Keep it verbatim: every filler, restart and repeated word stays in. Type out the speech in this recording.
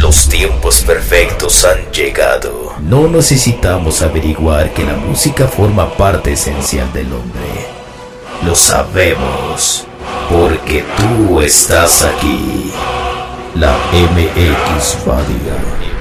Los tiempos perfectos han llegado. No necesitamos averiguar que la música forma parte esencial del hombre. Lo sabemos, porque tú estás aquí. La M X Radio.